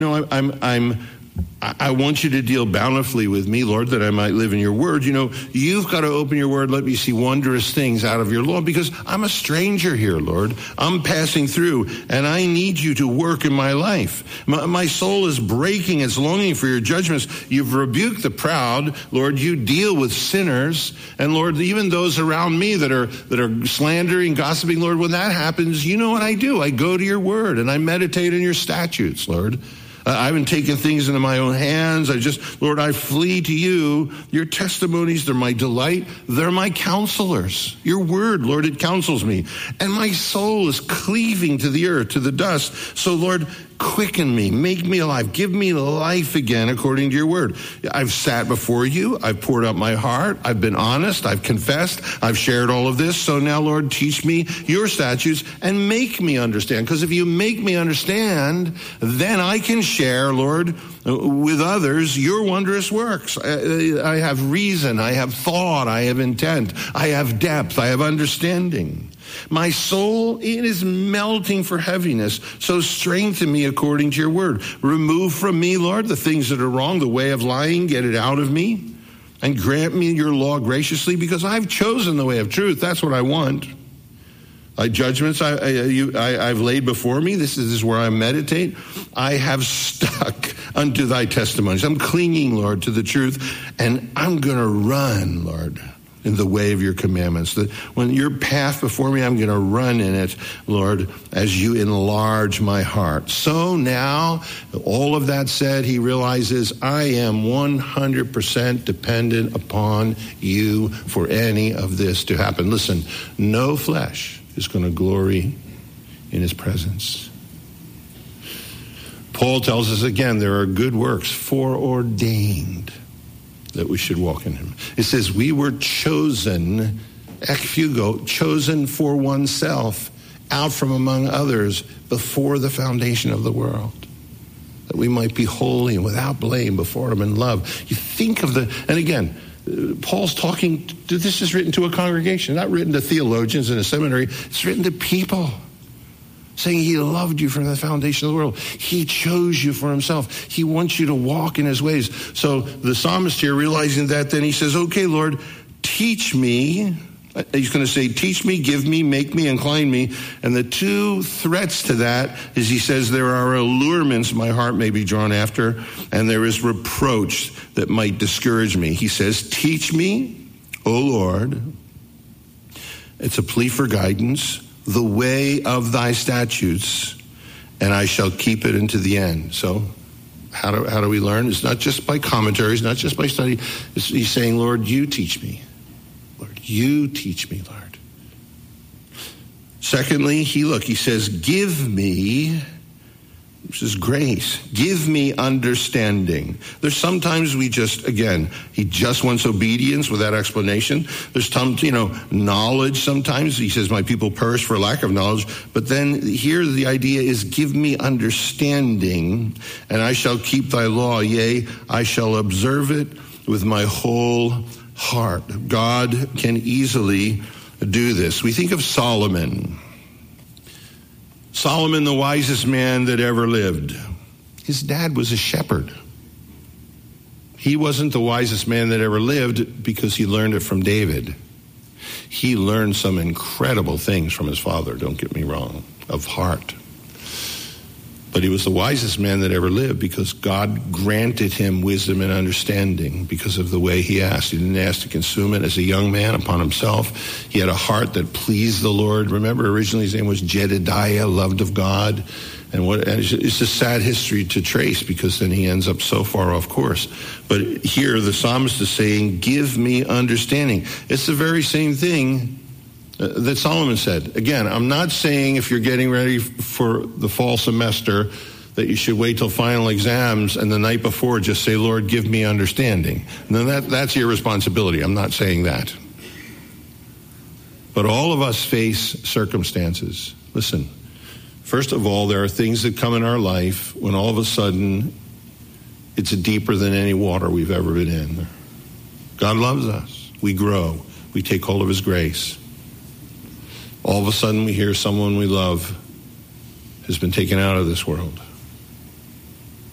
No, I want you to deal bountifully with me, Lord, that I might live in your word. You've got to open your word. Let me see wondrous things out of your law, because I'm a stranger here, Lord. I'm passing through, and I need you to work in my life. My soul is breaking. It's longing for your judgments. You've rebuked the proud, Lord. You deal with sinners. And Lord, even those around me that are slandering, gossiping, Lord, when that happens, you know what I do? I go to your word and I meditate on your statutes, Lord. I haven't taken things into my own hands. Lord, I flee to you. Your testimonies, they're my delight. They're my counselors. Your word, Lord, it counsels me. And my soul is cleaving to the earth, to the dust. So, Lord, quicken me, make me alive, give me life again according to your word. I've sat before you, I've poured out my heart, I've been honest, I've confessed, I've shared all of this. So now, Lord, teach me your statutes and make me understand. Because if you make me understand, then I can share, Lord, with others your wondrous works. I have reason, I have thought, I have intent, I have depth, I have understanding. My soul, it is melting for heaviness. So strengthen me according to your word. Remove from me, Lord, the things that are wrong, the way of lying, get it out of me. And grant me your law graciously, because I've chosen the way of truth. That's what I want. Judgments I've laid before me. This is where I meditate. I have stuck unto thy testimonies. I'm clinging, Lord, to the truth. And I'm going to run, Lord, in the way of your commandments. That when your path before me, I'm going to run in it, Lord, as you enlarge my heart. So now, all of that said, he realizes I am 100% dependent upon you for any of this to happen. Listen, no flesh is going to glory in his presence. Paul tells us again, there are good works foreordained that we should walk in him. It says we were chosen, ek fugo, chosen for oneself, out from among others before the foundation of the world, that we might be holy and without blame before him in love. You think of and again, Paul's talking, this is written to a congregation, not written to theologians in a seminary. It's written to people, saying he loved you from the foundation of the world. He chose you for himself. He wants you to walk in his ways. So the psalmist here, realizing that, then he says, okay, Lord, teach me. He's going to say, teach me, give me, make me, incline me. And the two threats to that is, he says, there are allurements my heart may be drawn after, and there is reproach that might discourage me. He says, teach me, O Lord. It's a plea for guidance, the way of thy statutes, and I shall keep it into the end. So how do we learn? It's not just by commentaries, not just by study. He's saying, Lord, you teach me. Lord, you teach me, Lord. Secondly, he says, give me, this is grace. Give me understanding. There's sometimes he just wants obedience without explanation. There's knowledge sometimes. He says, my people perish for lack of knowledge. But then here the idea is, give me understanding, and I shall keep thy law. Yea, I shall observe it with my whole heart. God can easily do this. We think of Solomon. Solomon, the wisest man that ever lived. His dad was a shepherd. He wasn't the wisest man that ever lived because he learned it from David. He learned some incredible things from his father, don't get me wrong, of heart. But he was the wisest man that ever lived because God granted him wisdom and understanding because of the way he asked. He didn't ask to consume it as a young man upon himself. He had a heart that pleased the Lord. Remember, originally his name was Jedediah, loved of God. And it's a sad history to trace, because then he ends up so far off course. But here the psalmist is saying, give me understanding. It's the very same thing that Solomon said. Again, I'm not saying if you're getting ready for the fall semester that you should wait till final exams and the night before just say, Lord, give me understanding. No, that's your responsibility. I'm not saying that. But all of us face circumstances. Listen, first of all, there are things that come in our life when all of a sudden it's deeper than any water we've ever been in. God loves us. We grow. We take hold of his grace. All of a sudden we hear someone we love has been taken out of this world.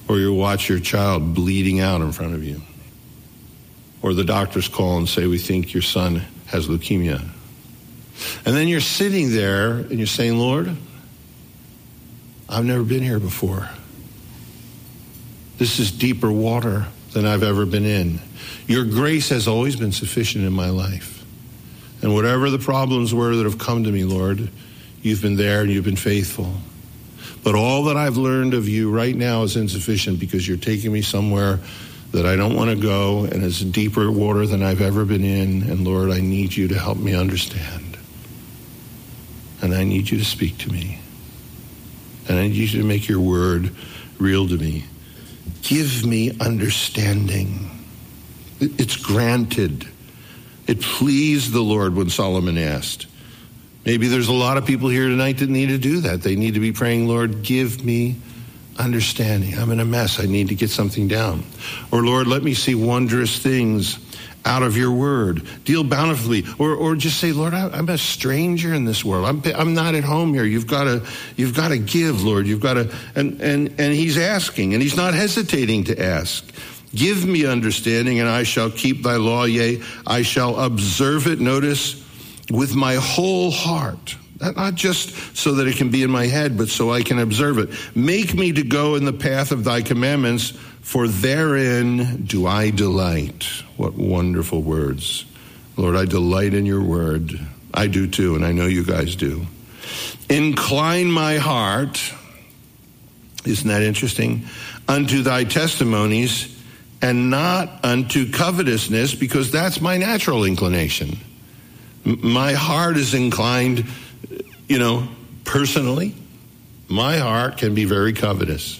Or you watch your child bleeding out in front of you. Or the doctors call and say, we think your son has leukemia. And then you're sitting there and you're saying, Lord, I've never been here before. This is deeper water than I've ever been in. Your grace has always been sufficient in my life. And whatever the problems were that have come to me, Lord, you've been there and you've been faithful. But all that I've learned of you right now is insufficient because you're taking me somewhere that I don't want to go, and it's deeper water than I've ever been in. And Lord, I need you to help me understand. And I need you to speak to me. And I need you to make your word real to me. Give me understanding. It's granted. It pleased the Lord when Solomon asked. Maybe there's a lot of people here tonight that need to do that. They need to be praying, Lord, give me understanding. I'm in a mess. I need to get something down. Or, Lord, let me see wondrous things out of your word. Deal bountifully. Or just say, Lord, I'm a stranger in this world. I'm not at home here. You've got to give, Lord. You've got to, and he's asking, and he's not hesitating to ask. Give me understanding, and I shall keep thy law. Yea, I shall observe it. Notice, with my whole heart. Not just so that it can be in my head, but so I can observe it. Make me to go in the path of thy commandments, for therein do I delight. What wonderful words. Lord, I delight in your word. I do too, and I know you guys do. Incline my heart, isn't that interesting, unto thy testimonies, and not unto covetousness, because that's my natural inclination. My heart is inclined, personally, my heart can be very covetous.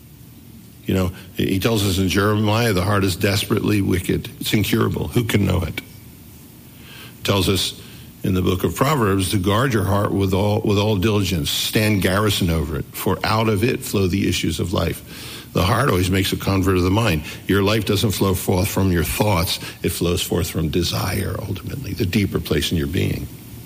He tells us in Jeremiah, the heart is desperately wicked. It's incurable. Who can know it? Tells us in the book of Proverbs to guard your heart with all diligence. Stand garrison over it, for out of it flow the issues of life. The heart always makes a convert of the mind. Your life doesn't flow forth from your thoughts. It flows forth from desire, ultimately, the deeper place in your being.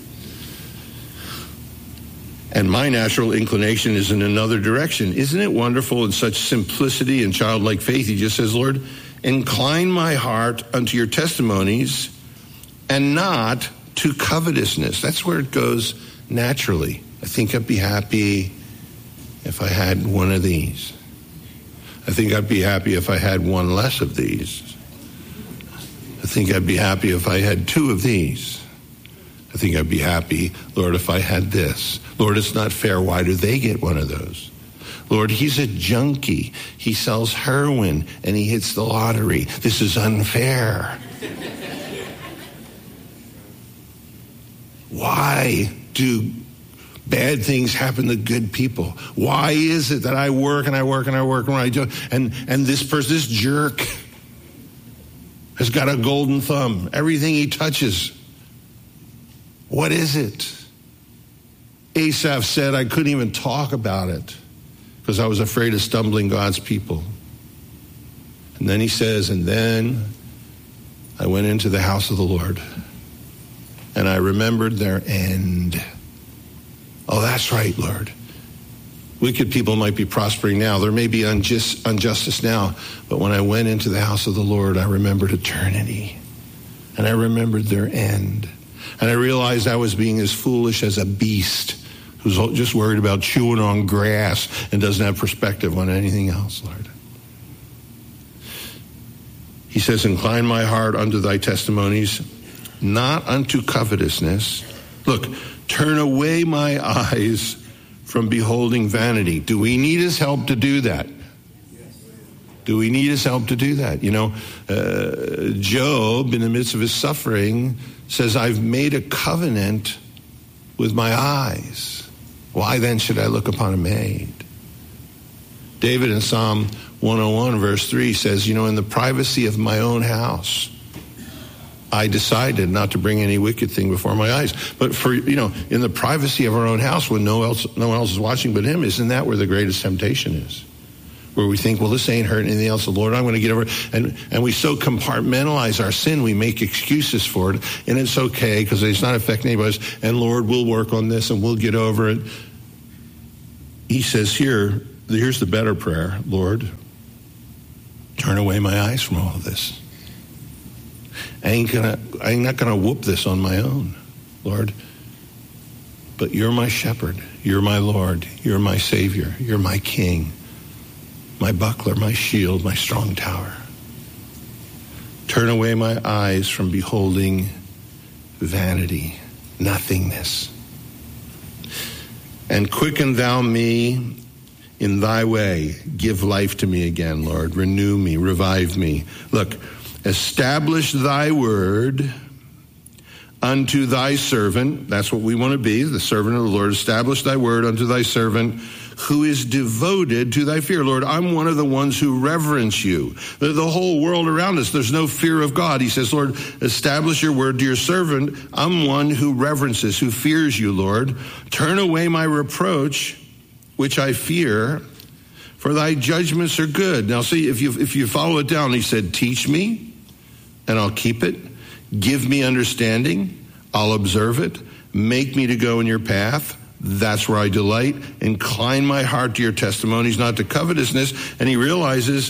And my natural inclination is in another direction. Isn't it wonderful in such simplicity and childlike faith? He just says, Lord, incline my heart unto your testimonies and not to covetousness. That's where it goes naturally. I think I'd be happy if I had one of these. I think I'd be happy if I had one less of these. I think I'd be happy if I had two of these. I think I'd be happy, Lord, if I had this. Lord, it's not fair. Why do they get one of those? Lord, he's a junkie. He sells heroin and he hits the lottery. This is unfair. Why do bad things happen to good people? Why is it that I work and I work and I work and I do, and this person, this jerk, has got a golden thumb. Everything he touches. What is it? Asaph said, I couldn't even talk about it because I was afraid of stumbling God's people. And then he says, and then I went into the house of the Lord and I remembered their end. Oh, that's right, Lord. Wicked people might be prospering now. There may be injustice now. But when I went into the house of the Lord, I remembered eternity. And I remembered their end. And I realized I was being as foolish as a beast who's just worried about chewing on grass and doesn't have perspective on anything else, Lord. He says, incline my heart unto thy testimonies, not unto covetousness. Look, turn away my eyes from beholding vanity. Do we need his help to do that? Do we need his help to do that? Job, in the midst of his suffering, says, I've made a covenant with my eyes. Why then should I look upon a maid? David in Psalm 101, verse 3 says, in the privacy of my own house, I decided not to bring any wicked thing before my eyes. But for, in the privacy of our own house when no one else is watching but him, isn't that where the greatest temptation is? Where we think, well, this ain't hurting anything else. The Lord, I'm going to get over it. And we so compartmentalize our sin, we make excuses for it. And it's okay because it's not affecting anybody else. And Lord, we'll work on this and we'll get over it. He says here's the better prayer. Lord, Turn away my eyes from all of this. I ain't not gonna whoop this on my own, Lord. But you're my shepherd. You're my Lord. You're my Savior. You're my King, my buckler, my shield, my strong tower. Turn away my eyes from beholding vanity, nothingness. And quicken thou me in thy way. Give life to me again, Lord. Renew me, revive me. Look, establish thy word unto thy servant. That's what we want to be, the servant of the Lord. Establish thy word unto thy servant who is devoted to thy fear. Lord, I'm one of the ones who reverence you. The whole world around us, there's no fear of God. He says, Lord, establish your word to your servant. I'm one who reverences, who fears you, Lord. Turn away my reproach, which I fear, for thy judgments are good. Now see, if you follow it down, he said, teach me, and I'll keep it. Give me understanding, I'll observe it. Make me to go in your path. That's where I delight. Incline my heart to your testimonies, not to covetousness. And he realizes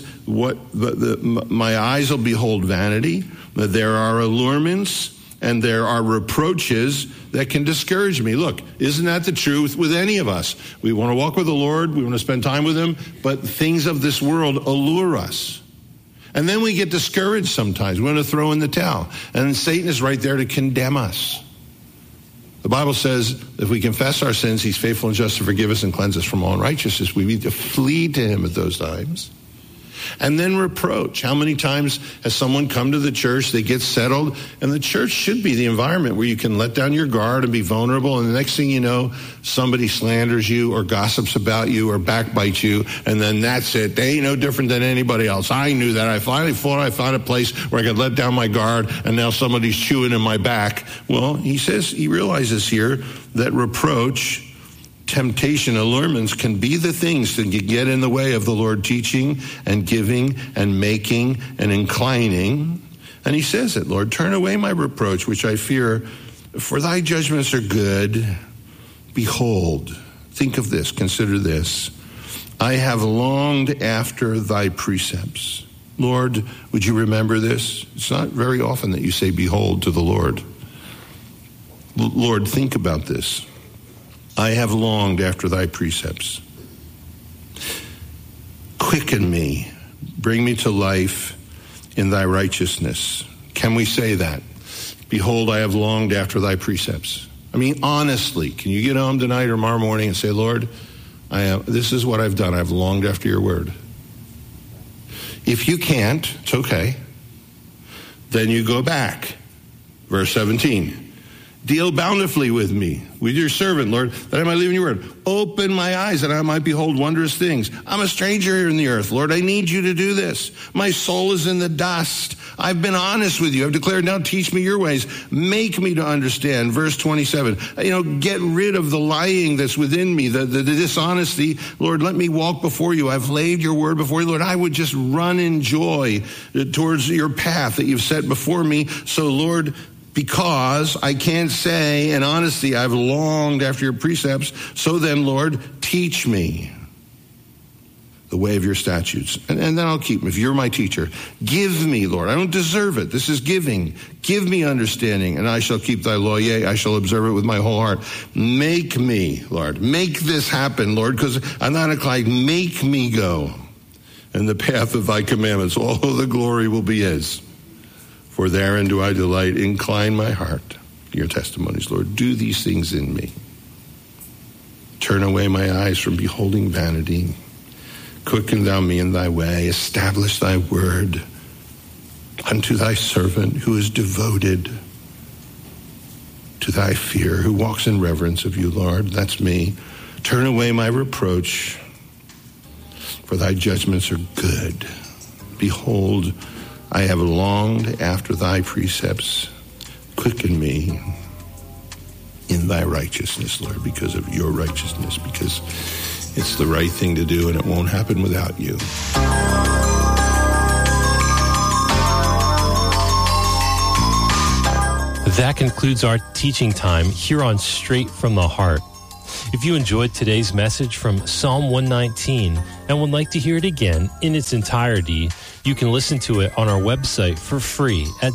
my eyes will behold vanity, that there are allurements and there are reproaches that can discourage me. Look, isn't that the truth with any of us? We want to walk with the Lord, we want to spend time with him, but things of this world allure us. And then we get discouraged sometimes. We want to throw in the towel. And Satan is right there to condemn us. The Bible says if we confess our sins, he's faithful and just to forgive us and cleanse us from all unrighteousness. We need to flee to him at those times. And then reproach. How many times has someone come to the church, they get settled, and the church should be the environment where you can let down your guard and be vulnerable, and the next thing you know, somebody slanders you or gossips about you or backbites you, and then that's it. They ain't no different than anybody else. I knew that. I finally thought I found a place where I could let down my guard, and now somebody's chewing in my back. Well, he realizes here that reproach, temptation, allurements can be the things that get in the way of the Lord teaching and giving and making and inclining. And he says it, Lord, turn away my reproach, which I fear, for thy judgments are good. Behold, think of this, consider this. I have longed after thy precepts. Lord, would you remember this? It's not very often that you say behold to the Lord. Lord, think about this. I have longed after thy precepts. Quicken me, bring me to life in thy righteousness. Can we say that? Behold, I have longed after thy precepts. I mean, honestly, can you get home tonight or tomorrow morning and say, Lord, this is what I've done. I've longed after your word. If you can't, it's okay. Then you go back. Verse 17. Deal bountifully with me, with your servant, Lord, that I might live in your word. Open my eyes that I might behold wondrous things. I'm a stranger here in the earth, Lord. I need you to do this. My soul is in the dust. I've been honest with you. I've declared, now teach me your ways. Make me to understand. Verse 27, get rid of the lying that's within me, the dishonesty. Lord, let me walk before you. I've laid your word before you, Lord. I would just run in joy towards your path that you've set before me. So, Lord, because I can't say in honesty, I've longed after your precepts. So then, Lord, teach me the way of your statutes. And then I'll keep them. If you're my teacher, give me, Lord. I don't deserve it. This is giving. Give me understanding, and I shall keep thy law. Yea, I shall observe it with my whole heart. Make me, Lord. Make this happen, Lord, because I'm not inclined. Make me go in the path of thy commandments. All the glory will be his. For therein do I delight. Incline my heart to your testimonies, Lord. Do these things in me. Turn away my eyes from beholding vanity. Quicken thou me in thy way. Establish thy word unto thy servant who is devoted to thy fear, who walks in reverence of you, Lord. That's me. Turn away my reproach, for thy judgments are good. Behold, I have longed after thy precepts. Quicken me in thy righteousness, Lord, because of your righteousness, because it's the right thing to do and it won't happen without you. That concludes our teaching time here on Straight from the Heart. If you enjoyed today's message from Psalm 119 and would like to hear it again in its entirety, you can listen to it on our website for free at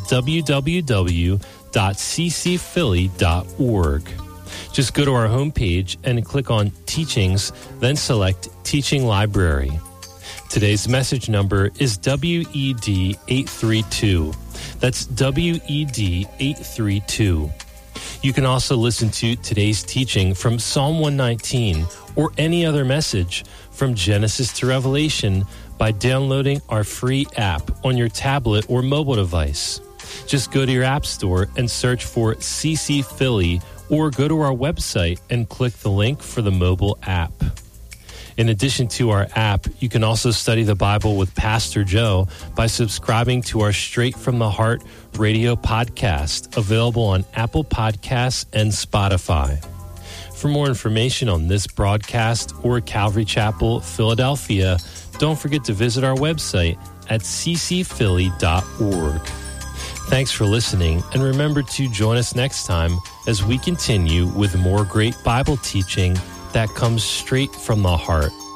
www.ccphilly.org. Just go to our homepage and click on Teachings, then select Teaching Library. Today's message number is WED 832. That's WED 832. You can also listen to today's teaching from Psalm 119 or any other message from Genesis to Revelation by downloading our free app on your tablet or mobile device. Just go to your app store and search for CC Philly, or go to our website and click the link for the mobile app. In addition to our app, you can also study the Bible with Pastor Joe by subscribing to our Straight from the Heart radio podcast, available on Apple Podcasts and Spotify. For more information on this broadcast or Calvary Chapel, Philadelphia, don't forget to visit our website at ccphilly.org. Thanks for listening, and remember to join us next time as we continue with more great Bible teaching that comes straight from the heart.